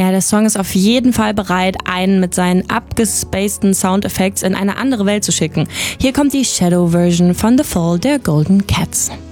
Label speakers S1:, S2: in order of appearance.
S1: Ja, der Song ist auf jeden Fall bereit, einen mit seinen abgespaceden Soundeffekts in eine andere Welt zu schicken. Hier kommt die Shadow-Version von The Fall der Golden Cats.